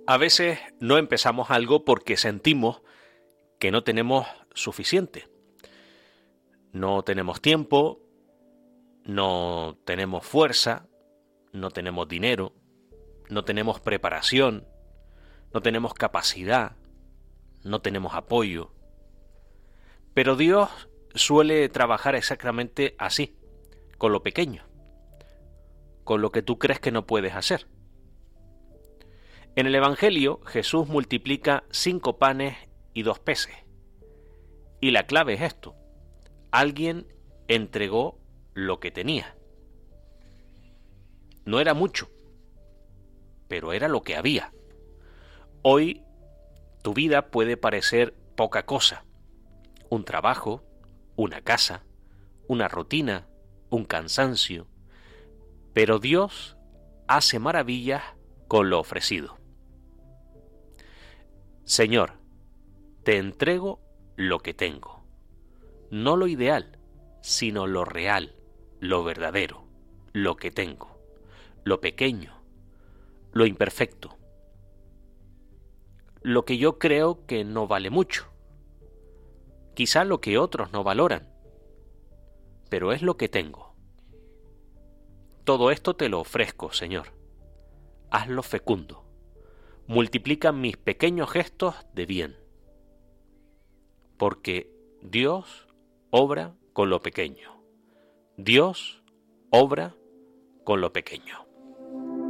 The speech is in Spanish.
A veces no empezamos algo porque sentimos que no tenemos suficiente. No tenemos tiempo, no tenemos fuerza, no tenemos dinero, no tenemos preparación, no tenemos capacidad, no tenemos apoyo. Pero Dios suele trabajar exactamente así, con lo pequeño, con lo que tú crees que no puedes hacer. En el Evangelio, Jesús multiplica 5 panes y 2 peces. Y la clave es esto: alguien entregó lo que tenía. No era mucho, pero era lo que había. Hoy tu vida puede parecer poca cosa: un trabajo, una casa, una rutina, un cansancio. Pero Dios hace maravillas con lo ofrecido. Señor, te entrego lo que tengo. No lo ideal, sino lo real, lo verdadero, lo que tengo, lo pequeño, lo imperfecto, lo que yo creo que no vale mucho, quizá lo que otros no valoran, pero es lo que tengo. Todo esto te lo ofrezco, Señor. Hazlo fecundo. Multiplica mis pequeños gestos de bien, porque Dios obra con lo pequeño. Dios obra con lo pequeño.